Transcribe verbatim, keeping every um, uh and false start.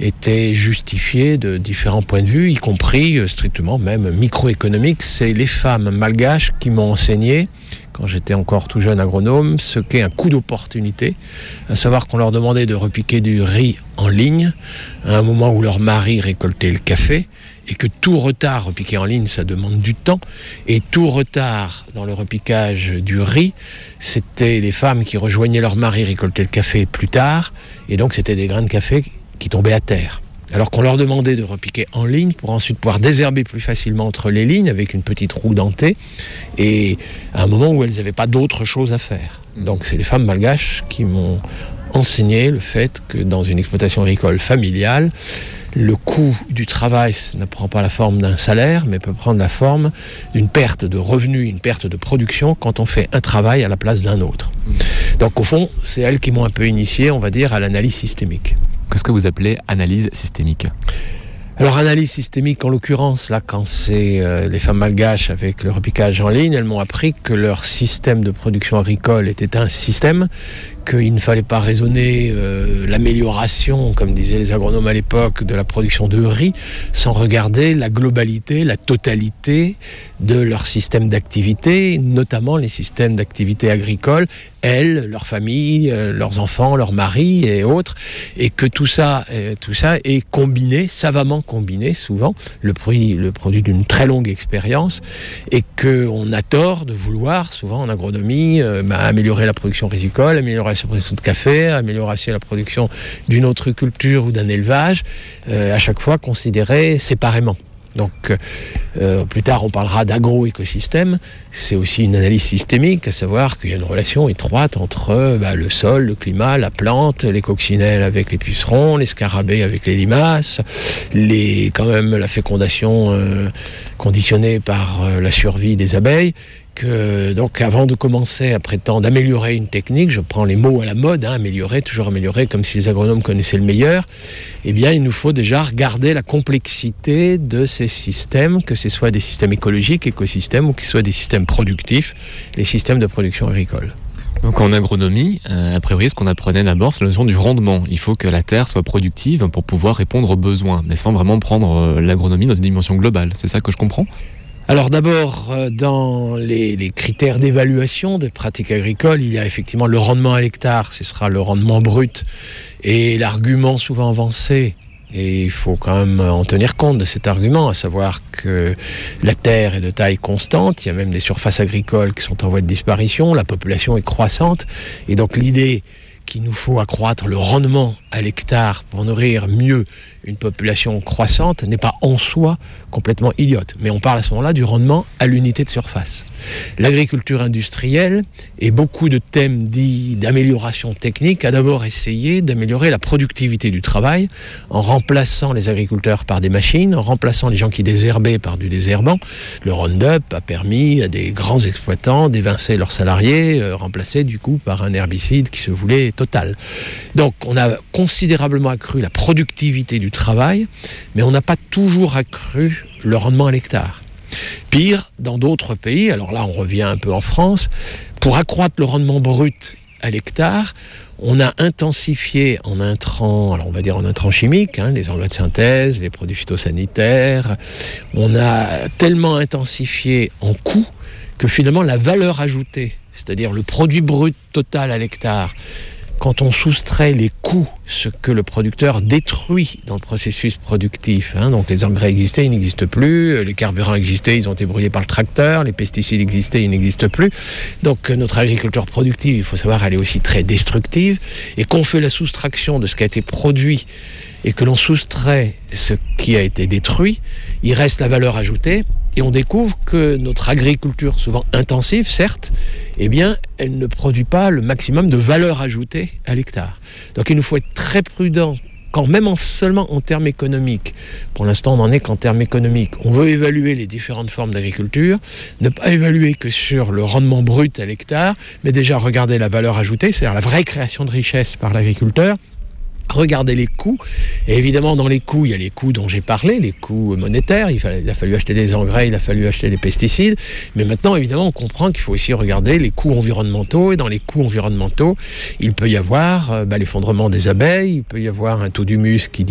était justifié de différents points de vue, y compris euh, strictement même microéconomique. C'est les femmes malgaches qui m'ont enseigné, quand j'étais encore tout jeune agronome, ce qu'est un coup d'opportunité, à savoir qu'on leur demandait de repiquer du riz en ligne, à un moment où leur mari récoltait le café, et que tout retard repiqué en ligne, ça demande du temps, et tout retard dans le repiquage du riz, c'était les femmes qui rejoignaient leur mari récolter le café plus tard, et donc c'était des grains de café qui tombaient à terre. Alors qu'on leur demandait de repiquer en ligne pour ensuite pouvoir désherber plus facilement entre les lignes avec une petite roue dentée, et à un moment où elles n'avaient pas d'autre chose à faire. Donc c'est les femmes malgaches qui m'ont enseigné le fait que dans une exploitation agricole familiale, le coût du travail ne prend pas la forme d'un salaire, mais peut prendre la forme d'une perte de revenus, une perte de production quand on fait un travail à la place d'un autre. Donc au fond, c'est elles qui m'ont un peu initié, on va dire, à l'analyse systémique. Qu'est-ce que vous appelez analyse systémique ? Alors, analyse systémique, en l'occurrence, là, quand c'est euh, les femmes malgaches avec le repiquage en ligne, elles m'ont appris que leur système de production agricole était un système, qu'il ne fallait pas raisonner euh, l'amélioration, comme disaient les agronomes à l'époque, de la production de riz, sans regarder la globalité, la totalité de leur système d'activité, notamment les systèmes d'activité agricole, elles, leurs familles, euh, leurs enfants, leurs maris et autres, et que tout ça, euh, tout ça est combiné, savamment combiné, souvent, le, prix, le produit d'une très longue expérience, et qu'on a tort de vouloir, souvent en agronomie, euh, bah, améliorer la production rizicole, améliorer la production de café, améliorer la production d'une autre culture ou d'un élevage, euh, à chaque fois considéré séparément. Donc, euh, plus tard, on parlera d'agro-écosystème. C'est aussi une analyse systémique, à savoir qu'il y a une relation étroite entre bah, le sol, le climat, la plante, les coccinelles avec les pucerons, les scarabées avec les limaces, les, quand même la fécondation euh, conditionnée par euh, la survie des abeilles. Que, donc avant de commencer à prétendre améliorer une technique, je prends les mots à la mode, hein, améliorer, toujours améliorer, comme si les agronomes connaissaient le meilleur, eh bien il nous faut déjà regarder la complexité de ces systèmes, que ce soit des systèmes écologiques, écosystèmes, ou que ce soit des systèmes productifs, les systèmes de production agricole. Donc en agronomie, euh, a priori, ce qu'on apprenait d'abord, c'est la notion du rendement. Il faut que la terre soit productive pour pouvoir répondre aux besoins, mais sans vraiment prendre euh, l'agronomie dans une dimension globale. C'est ça que je comprends ? Alors d'abord, dans les, les critères d'évaluation des pratiques agricoles, il y a effectivement le rendement à l'hectare, ce sera le rendement brut. Et l'argument souvent avancé, et il faut quand même en tenir compte de cet argument, à savoir que la terre est de taille constante, il y a même des surfaces agricoles qui sont en voie de disparition, la population est croissante, et donc l'idée qu'il nous faut accroître le rendement à l'hectare pour nourrir mieux une population croissante n'est pas en soi complètement idiote. Mais on parle à ce moment-là du rendement à l'unité de surface. L'agriculture industrielle et beaucoup de thèmes dits d'amélioration technique a d'abord essayé d'améliorer la productivité du travail en remplaçant les agriculteurs par des machines, en remplaçant les gens qui désherbaient par du désherbant. Le Roundup a permis à des grands exploitants d'évincer leurs salariés, euh, remplacés du coup par un herbicide qui se voulait total. Donc on a considérablement accru la productivité du travail, mais on n'a pas toujours accru le rendement à l'hectare. Pire, dans d'autres pays, alors là on revient un peu en France, pour accroître le rendement brut à l'hectare, on a intensifié en intrants, alors on va dire en intrants chimiques, hein, les engrais de synthèse, les produits phytosanitaires, on a tellement intensifié en coût que finalement la valeur ajoutée, c'est-à-dire le produit brut total à l'hectare, quand on soustrait les coûts, ce que le producteur détruit dans le processus productif, hein, donc les engrais existaient, ils n'existent plus, les carburants existaient, ils ont été brûlés par le tracteur, les pesticides existaient, ils n'existent plus. Donc notre agriculture productive, il faut savoir, elle est aussi très destructive, et qu'on fait la soustraction de ce qui a été produit et que l'on soustrait ce qui a été détruit, il reste la valeur ajoutée, et on découvre que notre agriculture, souvent intensive, certes, eh bien, elle ne produit pas le maximum de valeur ajoutée à l'hectare. Donc il nous faut être très prudent, quand même en, seulement en termes économiques. Pour l'instant, on n'en est qu'en termes économiques. On veut évaluer les différentes formes d'agriculture, ne pas évaluer que sur le rendement brut à l'hectare, mais déjà regarder la valeur ajoutée, c'est-à-dire la vraie création de richesse par l'agriculteur, regarder les coûts, et évidemment dans les coûts, il y a les coûts dont j'ai parlé, les coûts monétaires, il, fallait, il a fallu acheter des engrais, il a fallu acheter des pesticides, mais maintenant évidemment on comprend qu'il faut aussi regarder les coûts environnementaux, et dans les coûts environnementaux, il peut y avoir euh, bah, l'effondrement des abeilles, il peut y avoir un taux d'humus qui